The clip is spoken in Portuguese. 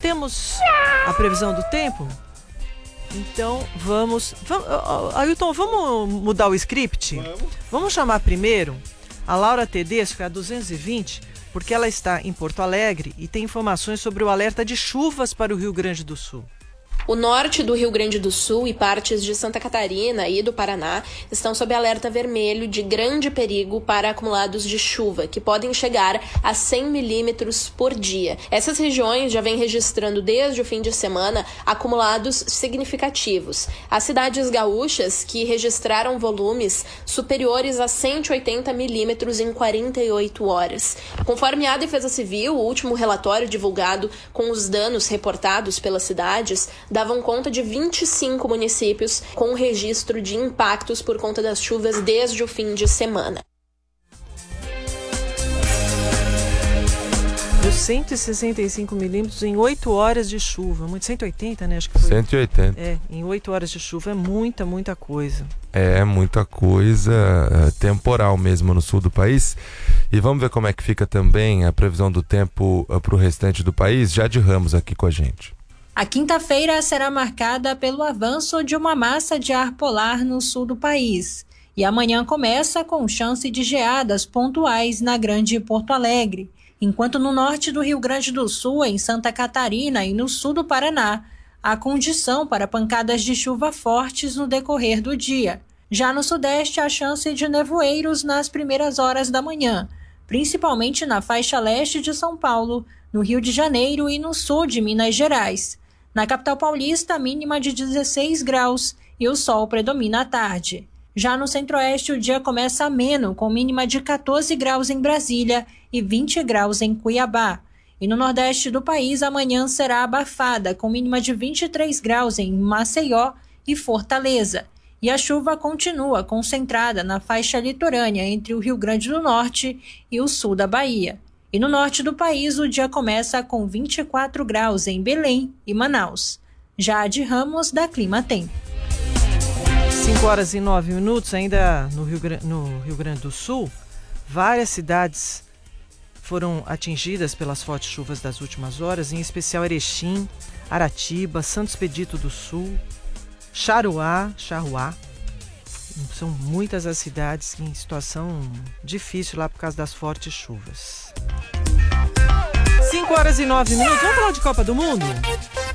temos a previsão do tempo? Então Ailton, vamos mudar o script? Vamos chamar primeiro a Laura Tedesco, que é a 220, porque ela está em Porto Alegre e tem informações sobre o alerta de chuvas para o Rio Grande do Sul. O norte do Rio Grande do Sul e partes de Santa Catarina e do Paraná estão sob alerta vermelho de grande perigo para acumulados de chuva, que podem chegar a 100 milímetros por dia. Essas regiões já vêm registrando desde o fim de semana acumulados significativos. As cidades gaúchas, que registraram volumes superiores a 180 milímetros em 48 horas. Conforme a Defesa Civil, o último relatório divulgado com os danos reportados pelas cidades davam conta de 25 municípios com registro de impactos por conta das chuvas desde o fim de semana. Deu 165 milímetros em 8 horas de chuva. 180, né? Acho que foi. 180. Em 8 horas de chuva é muita coisa. É muita coisa, temporal mesmo no sul do país. E vamos ver como é que fica também a previsão do tempo para o restante do país. Jade Ramos aqui com a gente. A quinta-feira será marcada pelo avanço de uma massa de ar polar no sul do país. E amanhã começa com chance de geadas pontuais na Grande Porto Alegre, enquanto no norte do Rio Grande do Sul, em Santa Catarina e no sul do Paraná, há condição para pancadas de chuva fortes no decorrer do dia. Já no sudeste, há chance de nevoeiros nas primeiras horas da manhã, principalmente na faixa leste de São Paulo, no Rio de Janeiro e no sul de Minas Gerais. Na capital paulista, mínima de 16 graus e o sol predomina à tarde. Já no centro-oeste, o dia começa ameno, com mínima de 14 graus em Brasília e 20 graus em Cuiabá. E no nordeste do país, amanhã será abafada, com mínima de 23 graus em Maceió e Fortaleza. E a chuva continua concentrada na faixa litorânea entre o Rio Grande do Norte e o sul da Bahia. E no norte do país, o dia começa com 24 graus em Belém e Manaus. Jade Ramos, da Clima Tempo. 5 horas e 9 minutos, ainda no Rio Grande do Sul, várias cidades foram atingidas pelas fortes chuvas das últimas horas, em especial Erechim, Aratiba, Santo Expedito do Sul, Charruá. São muitas as cidades em situação difícil lá por causa das fortes chuvas. 5 horas e 9 minutos. Vamos falar de Copa do Mundo?